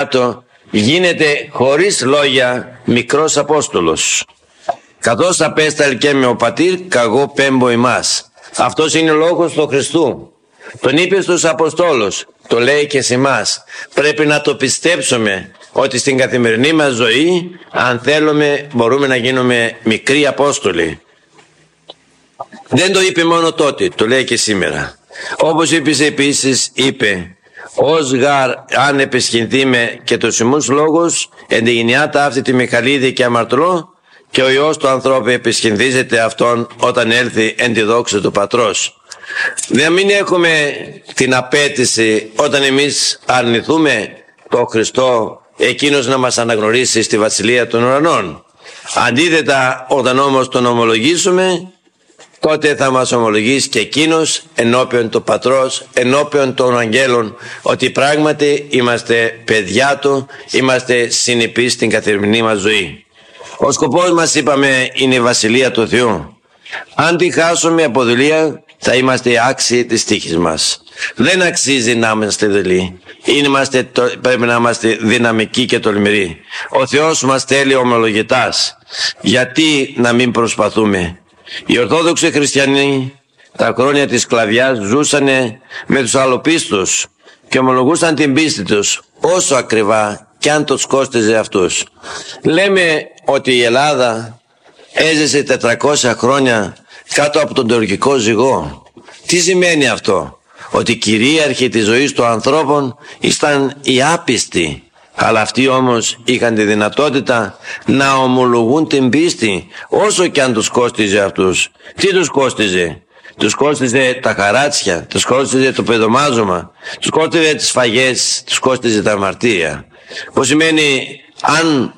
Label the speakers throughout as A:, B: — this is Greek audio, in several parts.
A: γίνεται χωρίς λόγια μικρός Απόστολος. Καθώς απέσταλκε με ο πατήρ, καγώ πέμπω ημάς. Αυτός είναι ο λόγος του Χριστού. Τον είπε στους Αποστόλους, το λέει και σε εμάς. Πρέπει να το πιστέψουμε ότι στην καθημερινή μας ζωή, αν θέλουμε, μπορούμε να γίνουμε μικροί Απόστολοι. Δεν το είπε μόνο τότε, το λέει και σήμερα. Όπως επίσης είπε, ως γαρ αν επισχυνθεί με και τους ημούς λόγους, εντεγενειάτα αυτή τη Μιχαλίδη και αμαρτρό, και ο Υιός του ανθρώπου επισχυνθίζεται αυτόν όταν έλθει εν τη δόξα του Πατρός. Δεν μην έχουμε την απέτηση όταν εμείς αρνηθούμε τον Χριστό, εκείνος να μας αναγνωρίσει στη Βασιλεία των Ουρανών. Αντίθετα, όταν όμως τον ομολογήσουμε, τότε θα μας ομολογήσει και εκείνος ενώπιον του Πατρός, ενώπιον των αγγέλων, ότι πράγματι είμαστε παιδιά του, είμαστε συνεπείς στην καθημερινή μας ζωή. Ο σκοπός μας, είπαμε, είναι η Βασιλεία του Θεού. Αν τη χάσουμε από δουλεία, θα είμαστε άξιοι της τύχης μας. Δεν αξίζει να είμαστε δειλοί. Πρέπει να είμαστε δυναμικοί και τολμηροί. Ο Θεός μας θέλει ομολογητάς. Γιατί να μην προσπαθούμε? Οι Ορθόδοξοι Χριστιανοί τα χρόνια της σκλαβιάς ζούσανε με τους αλλοπίστους και ομολογούσαν την πίστη τους, όσο ακριβά κι αν τους κόστιζε αυτούς. Λέμε ότι η Ελλάδα έζησε 400 χρόνια κάτω από τον τουρκικό ζυγό. Τι σημαίνει αυτό? Ότι κυρίαρχοι της ζωής των ανθρώπων ήταν οι άπιστοι. Αλλά αυτοί όμως είχαν τη δυνατότητα να ομολογούν την πίστη, όσο και αν τους κόστιζε αυτούς. Τι τους κόστιζε? Τους κόστιζε τα χαράτσια, τους κόστιζε το παιδομάζωμα, τους κόστιζε τις φαγές, τους κόστιζε τα αμαρτία. Που σημαίνει, αν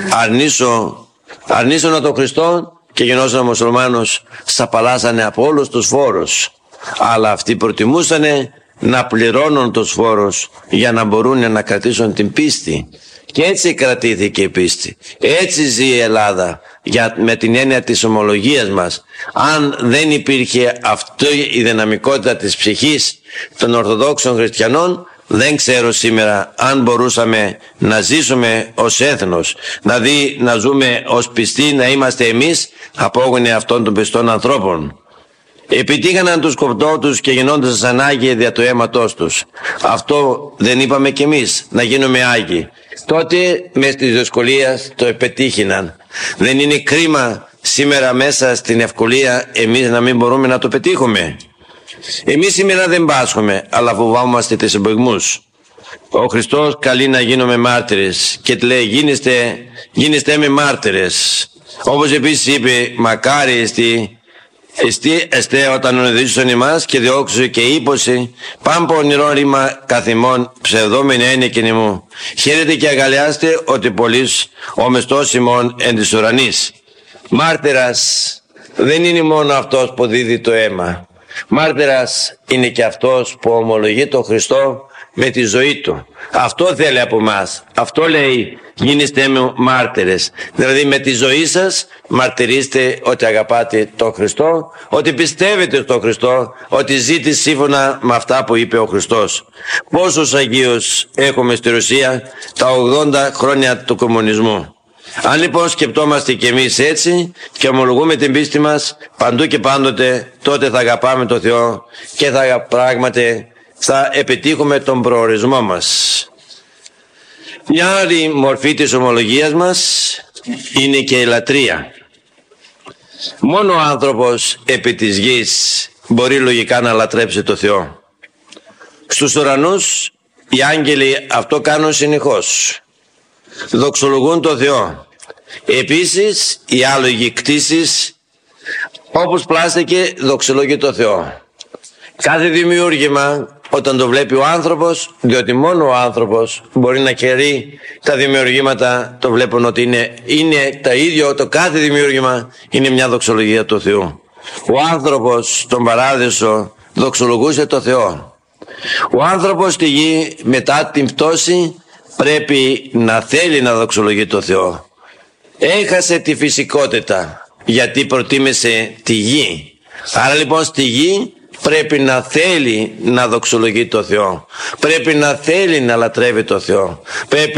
A: αρνήσωνα τον Χριστό και γινώσαν μουσουλμάνους, σαπαλάσανε από όλους τους φόρους. Αλλά αυτοί προτιμούσανε να πληρώνουν τους φόρους για να μπορούν να κρατήσουν την πίστη. Και έτσι κρατήθηκε η πίστη. Έτσι ζει η Ελλάδα, με την έννοια της ομολογίας μας. Αν δεν υπήρχε αυτή η δυναμικότητα της ψυχής των Ορθοδόξων Χριστιανών, δεν ξέρω σήμερα αν μπορούσαμε να ζήσουμε ως έθνος, να ζούμε ως πιστοί, να είμαστε εμείς απόγονοι αυτών των πιστών ανθρώπων. Επιτύχαναν τους σκοπτό και γινόντουσαν σαν Άγιοι δια του αίματός τους. Αυτό δεν είπαμε κι εμείς, να γίνουμε Άγιοι? Τότε μες της δυσκολίας το επετύχηναν. Δεν είναι κρίμα σήμερα μέσα στην ευκολία εμείς να μην μπορούμε να το πετύχουμε? Εμείς σήμερα δεν πάσχουμε, αλλά φοβάμαστε τις εμπογμούς. Ο Χριστός καλεί να γίνουμε μάρτυρες και λέει, γίνεστε με μάρτυρες. Όπως επίσης είπε, μακάρι εστέ όταν ονειδήσουσαν ημάς και διώξου και ύπωση πάμπο ονειρό ρήμα καθημών ψευδόμενη έννοια και νημού. Χαίρετε και αγκαλιάστε ότι πολλής ο μεστός ημών εν της ουρανής. Μάρτυρας δεν είναι μόνο αυτός που δίδει το αίμα. Μάρτυρας είναι και αυτός που ομολογεί τον Χριστό με τη ζωή του. Αυτό θέλει από μας. Αυτό λέει, γίνεστε μάρτυρες. Δηλαδή με τη ζωή σας μαρτυρήστε ότι αγαπάτε τον Χριστό, ότι πιστεύετε στον Χριστό, ότι ζείτε σύμφωνα με αυτά που είπε ο Χριστός. Πόσους Αγίους έχουμε στη Ρωσία τα 80 χρόνια του κομμουνισμού? Αν λοιπόν σκεπτόμαστε κι εμείς έτσι και ομολογούμε την πίστη μας παντού και πάντοτε, τότε θα αγαπάμε τον Θεό και πράγματι θα επιτύχουμε τον προορισμό μας. Μια άλλη μορφή της ομολογίας μας είναι και η λατρεία. Μόνο ο άνθρωπος επί της γης μπορεί λογικά να λατρέψει τον Θεό. Στους ουρανούς οι άγγελοι αυτό κάνουν συνεχώς. Δοξολογούν τον Θεό. Επίσης οι άλογοι κτήσεις, όπως πλάστηκε, δοξολογεί τον Θεό. Κάθε δημιούργημα όταν το βλέπει ο άνθρωπος, διότι μόνο ο άνθρωπος μπορεί να κερεί τα δημιουργήματα, το βλέπουν ότι είναι τα ίδιο, το κάθε δημιούργημα είναι μια δοξολογία του Θεού. Ο άνθρωπος στον παράδεισο δοξολογούσε τον Θεό. Ο άνθρωπος στη γη μετά την πτώση πρέπει να θέλει να δοξολογεί τον Θεό. Έχασε τη φυσικότητα γιατί προτίμησε τη γη. Άρα λοιπόν στη γη πρέπει να θέλει να δοξολογεί το Θεό, πρέπει να θέλει να λατρεύει το Θεό, πρέπει